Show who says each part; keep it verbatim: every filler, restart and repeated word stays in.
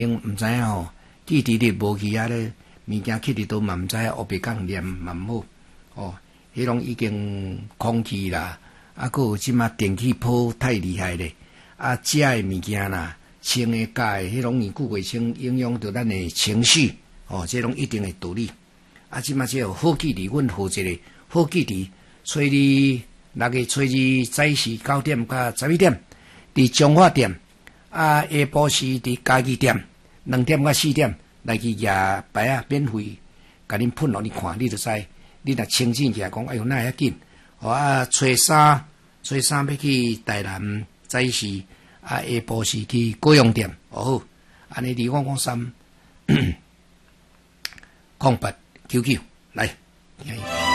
Speaker 1: 因毋知影吼，去伫咧无去啊咧，物件去伫倒嘛毋知影，黑白讲念嘛毋好。哦，迄拢已经空气啦，啊，佮有即马电气泡太厉害咧，啊，食诶物件啦，穿诶假诶，迄拢年久袂清，影响着咱诶情绪。哦，这拢一定诶道理。啊，即马只有好记伫，阮负责咧好记伫，初二六月初二早时九點甲十一點，伫中華店。啊，下晡時伫家己店，兩點到四點來去野牌啊，免費，甲恁噴落你看，你就知。你若清醒起來講，哎呦，哪會遐緊？哦啊，初三，初三要去台南早時，啊下晡時去高雄店，哦，安尼二五五三，空八九九來。